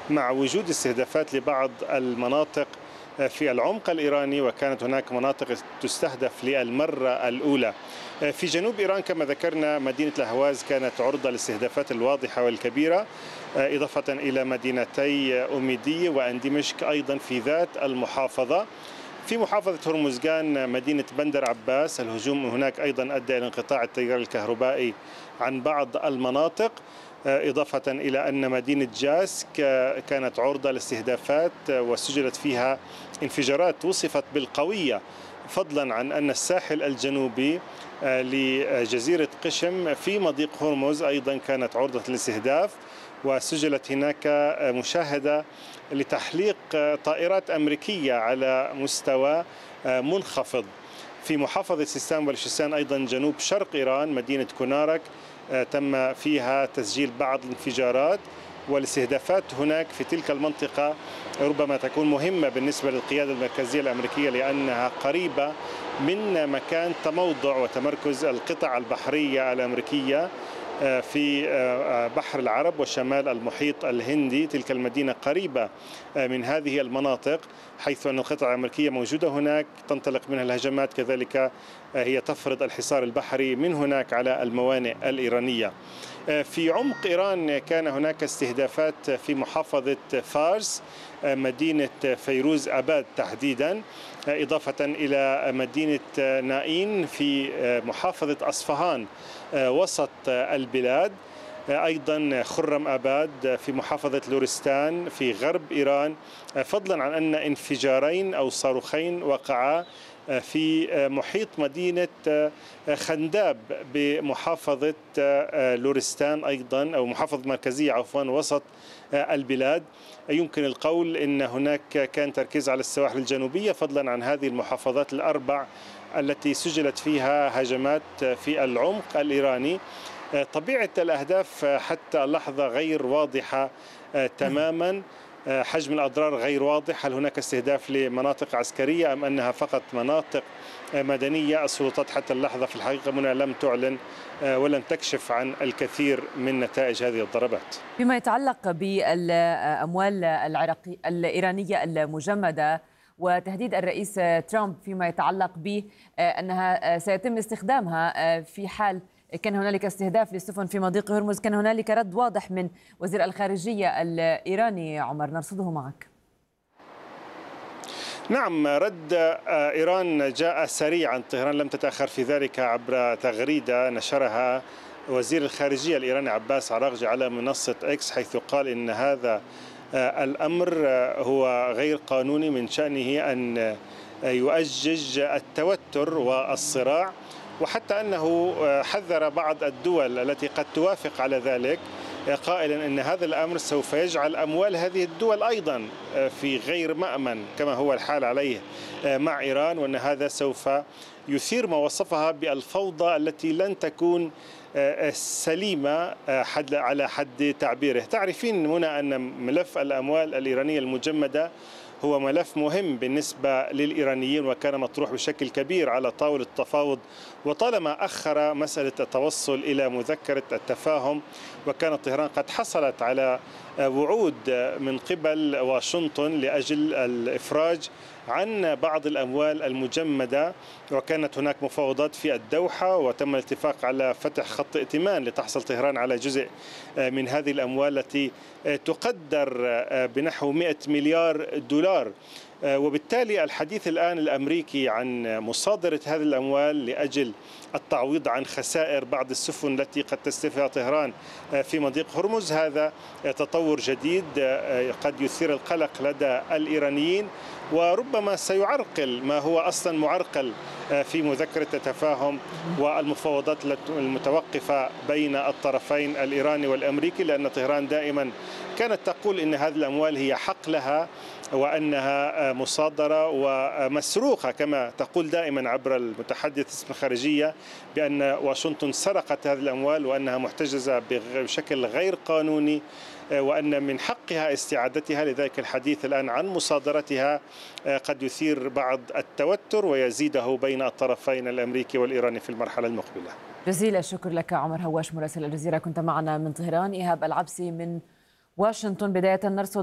مع وجود استهدافات لبعض المناطق في العمق الإيراني، وكانت هناك مناطق تستهدف للمرة الأولى. في جنوب إيران كما ذكرنا مدينة الأهواز كانت عرضة للاستهدافات الواضحة والكبيرة، إضافة إلى مدينتي أوميدية وأن دمشق أيضا في ذات المحافظة. في محافظة هرمزغان مدينة بندر عباس الهجوم هناك أيضا أدى إلى انقطاع التيار الكهربائي عن بعض المناطق، إضافة إلى أن مدينة جاسك كانت عرضة لاستهدافات وسجلت فيها انفجارات وصفت بالقوية، فضلا عن أن الساحل الجنوبي لجزيرة قشم في مضيق هرمز أيضا كانت عرضة للاستهداف، وسجلت هناك مشاهدة لتحليق طائرات أمريكية على مستوى منخفض. في محافظة سيستان وبلوشستان أيضا جنوب شرق إيران مدينة كونارك تم فيها تسجيل بعض الانفجارات، والاستهدافات هناك في تلك المنطقة ربما تكون مهمة بالنسبة للقيادة المركزية الأمريكية لأنها قريبة من مكان تموضع وتمركز القطع البحرية الأمريكية في بحر العرب وشمال المحيط الهندي. تلك المدينة قريبة من هذه المناطق، حيث أن القطع الأمريكية موجودة هناك تنطلق منها الهجمات، كذلك هي تفرض الحصار البحري من هناك على الموانئ الإيرانية. في عمق إيران كان هناك استهدافات في محافظة فارس مدينة فيروز أباد تحديدا، إضافة إلى مدينة نائين في محافظة أصفهان وسط البلاد، أيضا خرم أباد في محافظة لورستان في غرب إيران، فضلا عن أن انفجارين أو صاروخين وقعا في محيط مدينة خنداب بمحافظة لورستان أيضا، أو محافظة مركزية عفوا وسط البلاد. يمكن القول أن هناك كان تركيز على السواحل الجنوبية فضلا عن هذه المحافظات الأربع التي سجلت فيها هجمات في العمق الإيراني. طبيعة الأهداف حتى اللحظة غير واضحة تماما، حجم الأضرار غير واضح، هل هناك استهداف لمناطق عسكرية أم أنها فقط مناطق مدنية؟ السلطات حتى اللحظة في الحقيقة منى لم تعلن ولم تكشف عن الكثير من نتائج هذه الضربات. فيما يتعلق بالأموال الإيرانية المجمدة وتهديد الرئيس ترامب فيما يتعلق بأنها سيتم استخدامها في حال كان هنالك استهداف للسفن في مضيق هرمز، كان هنالك رد واضح من وزير الخارجية الإيراني. عمر، نرصده معك. نعم، رد إيران جاء سريعا، طهران لم تتأخر في ذلك عبر تغريدة نشرها وزير الخارجية الإيراني عباس عراقجي على منصة إكس، حيث قال إن هذا الأمر هو غير قانوني، من شأنه أن يؤجج التوتر والصراع، وحتى أنه حذر بعض الدول التي قد توافق على ذلك، قائلا أن هذا الأمر سوف يجعل أموال هذه الدول أيضا في غير مأمن كما هو الحال عليه مع إيران، وأن هذا سوف يثير ما وصفها بالفوضى التي لن تكون سليمة على حد تعبيره. تعرفين هنا أن ملف الأموال الإيرانية المجمدة هو ملف مهم بالنسبة للإيرانيين، وكان مطروح بشكل كبير على طاولة التفاوض، وطالما أخر مسألة التوصل إلى مذكرة التفاهم، وكانت طهران قد حصلت على وعود من قبل واشنطن لأجل الإفراج عن بعض الأموال المجمدة، وكانت هناك مفاوضات في الدوحة وتم الاتفاق على فتح خط ائتمان لتحصل طهران على جزء من هذه الأموال التي تقدر بنحو 100 مليار دولار. وبالتالي الحديث الآن الأمريكي عن مصادرة هذه الأموال لأجل التعويض عن خسائر بعض السفن التي قد تستهدفها طهران في مضيق هرمز، هذا تطور جديد قد يثير القلق لدى الإيرانيين، وربما سيعرقل ما هو أصلا معرقل في مذكرة التفاهم والمفاوضات المتوقفة بين الطرفين الإيراني والأمريكي، لأن طهران دائما كانت تقول إن هذه الأموال هي حق لها وأنها مصادرة ومسروقة، كما تقول دائما عبر المتحدث اسم الخارجية بأن واشنطن سرقت هذه الأموال وأنها محتجزة بشكل غير قانوني وأن من حقها استعادتها. لذلك الحديث الآن عن مصادرتها قد يثير بعض التوتر ويزيده بين الطرفين الأمريكي والإيراني في المرحلة المقبلة. جزيل الشكر لك عمر هواش مراسل الجزيرة، كنت معنا من طهران. إيهاب العبسي من واشنطن. بداية نرصد